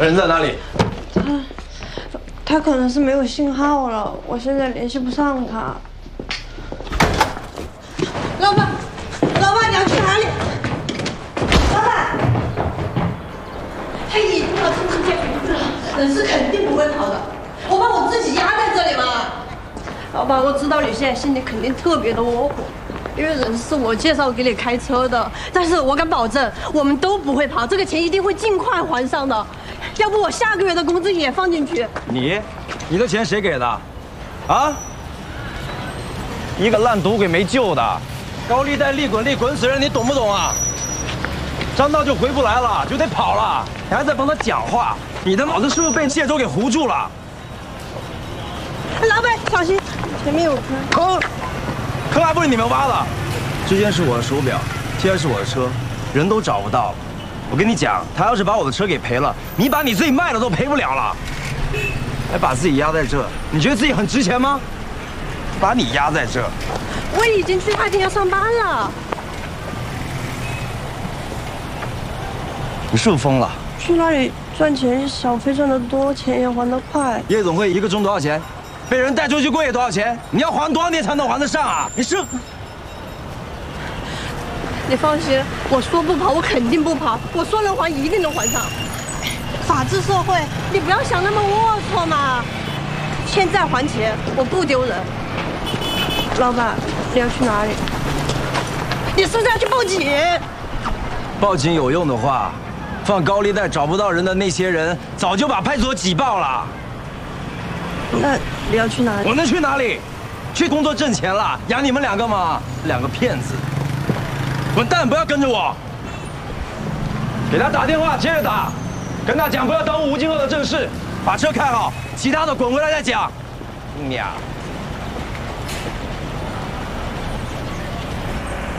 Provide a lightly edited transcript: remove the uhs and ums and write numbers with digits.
人在哪里？ 他可能是没有信号了，我现在联系不上他。老板，你要去哪里？老板，他已经到听不见名字了，人是肯定不会跑的。我把我自己压在这里嘛。老板，我知道你现在心里肯定特别的窝火，因为人是我介绍给你开车的，但是我敢保证，我们都不会跑，这个钱一定会尽快还上的。要不我下个月的工资也放进去。 你的钱谁给的？啊？一个烂赌鬼没救的，高利贷利滚死人，你懂不懂啊？张道就回不来了，就得跑了，你还在帮他讲话，你的脑子是不是被谢周给糊住了？ 老板，小心，前面有坑。 坑还不是你们挖的？之前是我的手表，现在是我的车，人都找不到了。我跟你讲，他要是把我的车给赔了，你把你自己卖了都赔不了了，还把自己压在这，你觉得自己很值钱吗？把你压在这， 我已经去他店要上班了。 你是不是疯了？ 去那里赚钱，小费赚得多，钱也还得快。 夜总会1个钟多少钱？被人带出去跪多少钱？你要还多少年才能还得上啊？你是？ 你放心，我说不跑，我肯定不跑。我说能还，一定能还上。法治社会，你不要想那么龌龊嘛。欠债还钱，我不丢人。老板，你要去哪里？你是不是要去报警？ 报警有用的话，放高利贷找不到人的那些人，早就把派出所挤爆了。 那你要去哪里？ 我能去哪里？去工作挣钱了，养你们2个吗？2个骗子！滚蛋！不要跟着我。给他打电话，接着打，跟他讲不要耽误吴金鹤的正事，把车开好，其他的滚回来再讲。娘。